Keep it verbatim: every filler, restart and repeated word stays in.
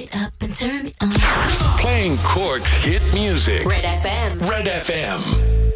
it up and turn it on. Playing Cork's hit music. Red F M. Red F M.